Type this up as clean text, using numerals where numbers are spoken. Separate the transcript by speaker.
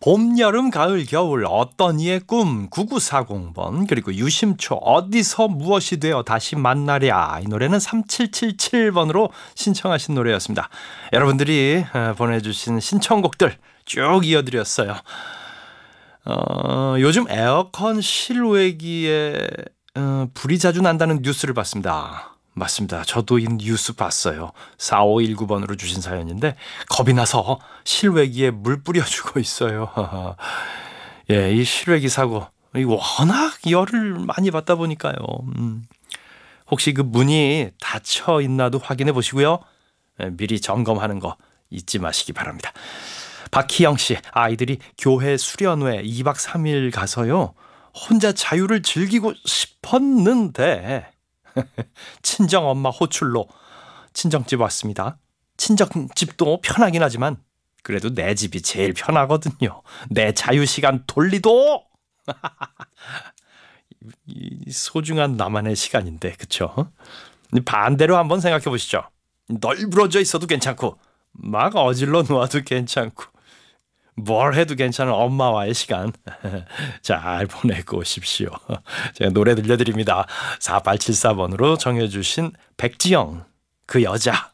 Speaker 1: 봄, 여름, 가을, 겨울 어떤 이의 꿈 9940번 그리고 유심초 어디서 무엇이 되어 다시 만나랴 이 노래는 3777번으로 신청하신 노래였습니다. 여러분들이 보내주신 신청곡들 쭉 이어드렸어요. 요즘 에어컨 실외기에 불이 자주 난다는 뉴스를 봤습니다. 맞습니다. 저도 이 뉴스 봤어요. 4519번으로 주신 사연인데 겁이 나서 실외기에 물 뿌려주고 있어요. 예, 이 실외기 사고 이 워낙 열을 많이 받다 보니까요. 혹시 그 문이 닫혀 있나도 확인해 보시고요. 예, 미리 점검하는 거 잊지 마시기 바랍니다. 박희영 씨, 아이들이 교회 수련회 2박 3일 가서요. 혼자 자유를 즐기고 싶었는데 친정 엄마 호출로 친정집 왔습니다. 친정집도 편하긴 하지만 그래도 내 집이 제일 편하거든요. 내 자유시간 돌리도 이 소중한 나만의 시간인데 그쵸? 반대로 한번 생각해 보시죠. 널브러져 있어도 괜찮고 막 어질러 놓아도 괜찮고 뭘 해도 괜찮은 엄마와의 시간 잘 보내고 오십시오. 제가 노래 들려드립니다. 4874번으로 정해주신 백지영 그 여자.